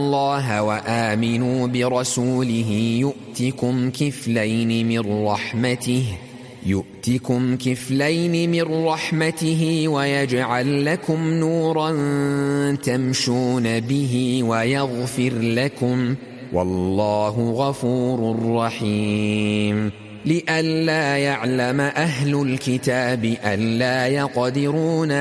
الله وآمنوا برسوله يؤتكم كفلين من رحمته ويجعل لكم نورا تمشون به ويغفر لكم والله غفور رحيم. لئلا يعلم أهل الكتاب ألا يقدرون